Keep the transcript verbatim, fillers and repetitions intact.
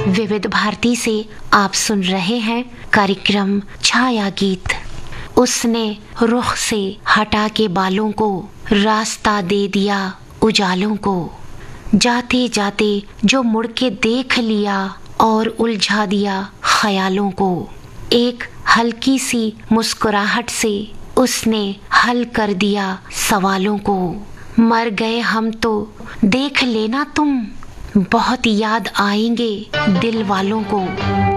विविध भारती से आप सुन रहे हैं कार्यक्रम छाया गीत। उसने रुख से हटा के बालों को, रास्ता दे दिया उजालों को। जाते जाते जो मुड़ के देख लिया और उलझा दिया ख्यालों को। एक हल्की सी मुस्कुराहट से उसने हल कर दिया सवालों को। मर गए हम तो देख लेना तुम, बहुत याद आएंगे दिल वालों को।